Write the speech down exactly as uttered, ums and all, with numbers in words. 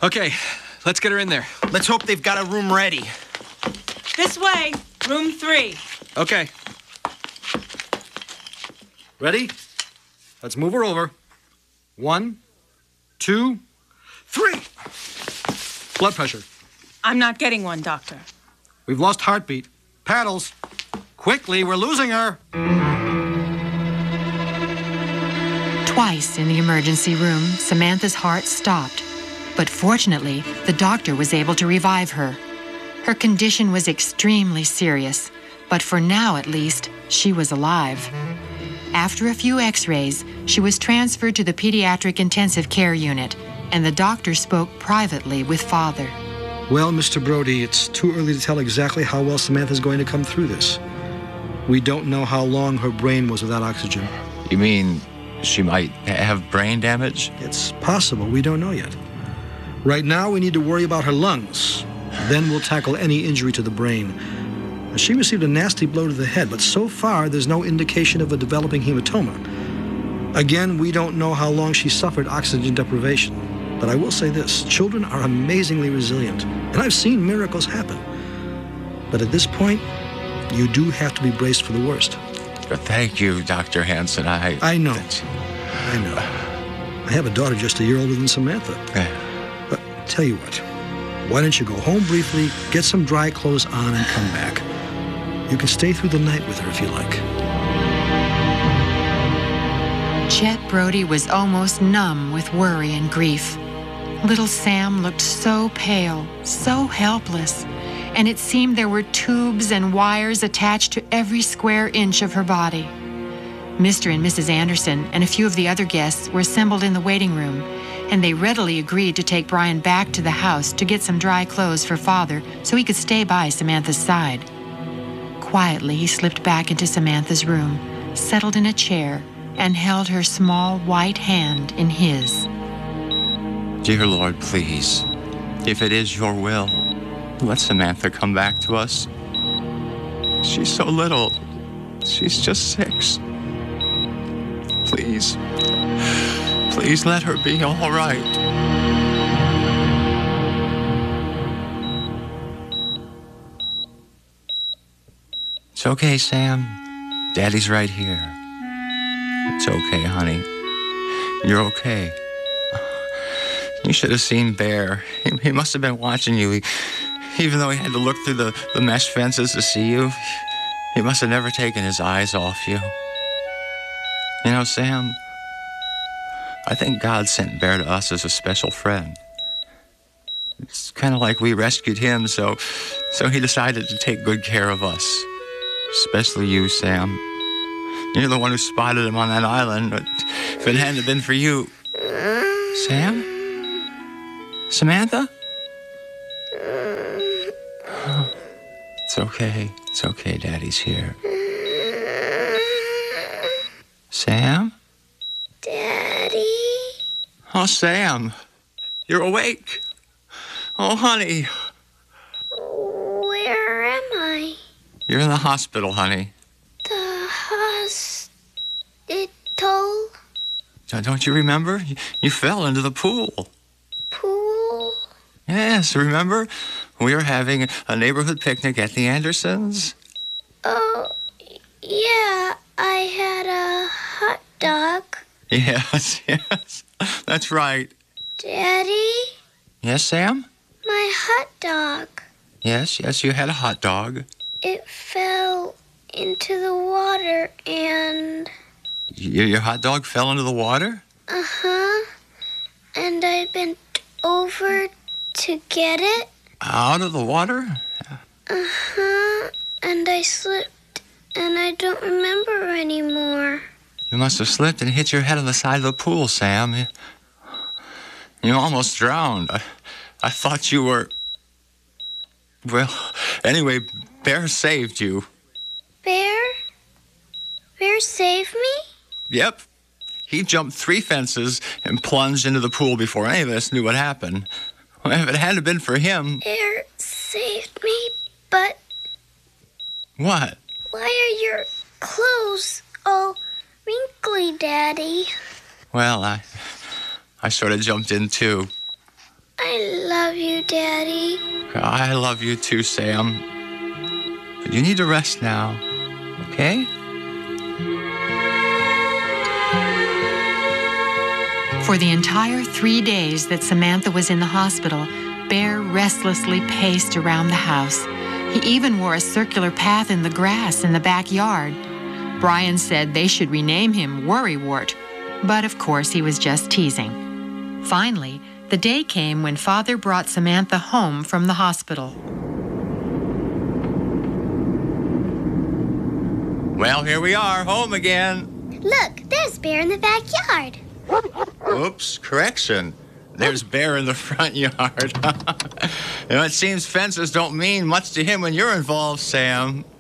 Okay, let's get her in there. Let's hope they've got a room ready. This way, room three. Okay. Ready? Let's move her over. One, two, three. Blood pressure. I'm not getting one, Doctor. We've lost heartbeat. Paddles. Quickly, we're losing her. Twice in the emergency room, Samantha's heart stopped. But fortunately, the doctor was able to revive her. Her condition was extremely serious, but for now at least, she was alive. After a few x-rays, she was transferred to the pediatric intensive care unit, and the doctor spoke privately with Father. Well, Mister Brody, it's too early to tell exactly how well Samantha's going to come through this. We don't know how long her brain was without oxygen. You mean she might have brain damage? It's possible. We don't know yet. Right now, we need to worry about her lungs. Then we'll tackle any injury to the brain. She received a nasty blow to the head, but so far, there's no indication of a developing hematoma. Again, we don't know how long she suffered oxygen deprivation. But I will say this, children are amazingly resilient, and I've seen miracles happen. But at this point, you do have to be braced for the worst. Thank you, Doctor Hansen. I... I know. I know. I have a daughter just a year older than Samantha. But tell you what, why don't you go home briefly, get some dry clothes on, and come back. You can stay through the night with her if you like. Chet Brody was almost numb with worry and grief. Little Sam looked so pale, so helpless, and it seemed there were tubes and wires attached to every square inch of her body. Mister and Missus Anderson and a few of the other guests were assembled in the waiting room, and they readily agreed to take Brian back to the house to get some dry clothes for Father so he could stay by Samantha's side. Quietly, he slipped back into Samantha's room, settled in a chair, and held her small white hand in his. Dear Lord, please, if it is your will, let Samantha come back to us. She's so little. She's just six. Please, please let her be all right. It's okay, Sam. Daddy's right here. It's okay, honey. You're okay. You should have seen Bear. He, he must have been watching you. He, even though he had to look through the, the mesh fences to see you, he must have never taken his eyes off you. You know, Sam, I think God sent Bear to us as a special friend. It's kind of like we rescued him, so, so he decided to take good care of us. Especially you, Sam. You're the one who spotted him on that island, but if it hadn't been for you... Sam? Samantha? It's okay. It's okay. Daddy's here. Sam? Daddy? Oh, Sam. You're awake. Oh, honey. Where am I? You're in the hospital, honey. The hospital? Don't you remember? You, you fell into the pool. Pool? Yes, remember? We were having a neighborhood picnic at the Andersons. Oh, yeah. I had a hot dog. Yes, yes. That's right. Daddy? Yes, Sam? My hot dog. Yes, yes, you had a hot dog. It fell into the water and... Your, your hot dog fell into the water? Uh-huh. And I bent over to get it. Out of the water? Uh-huh. And I slipped, and I don't remember anymore. You must have slipped and hit your head on the side of the pool, Sam. You, you almost drowned. I, I thought you were... Well, anyway, Bear saved you. Bear? Bear saved me? Yep. He jumped three fences and plunged into the pool before any of us knew what happened. Well, if it hadn't been for him... Bear saved me, but... What? Why are your clothes all wrinkly, Daddy? Well, I... I sort of jumped in, too. I love you, Daddy. I love you too, Sam. But you need to rest now, okay? For the entire three days that Samantha was in the hospital, Bear restlessly paced around the house. He even wore a circular path in the grass in the backyard. Brian said they should rename him Worrywart, but of course he was just teasing. Finally, the day came when Father brought Samantha home from the hospital. Well, here we are, home again. Look, there's Bear in the backyard. Oops, correction. There's Bear in the front yard. You know, it seems fences don't mean much to him when you're involved, Sam.